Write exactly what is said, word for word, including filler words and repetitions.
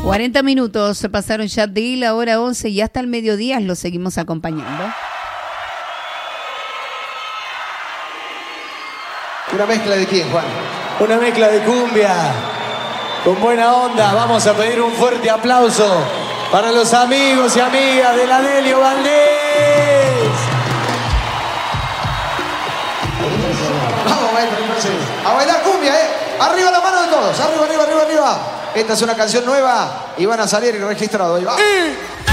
cuarenta minutos se pasaron ya de la hora once y hasta el mediodía los seguimos acompañando. ¿Una mezcla de quién, Juan? Una mezcla de cumbia. Con buena onda. Vamos a pedir un fuerte aplauso para los amigos y amigas de la Delio Valdés. Vamos, maestro, entonces. A bailar cumbia, ¿eh? Arriba la mano de todos. Arriba, arriba, arriba, arriba. Esta es una canción nueva y van a salir registrados. Ahí va.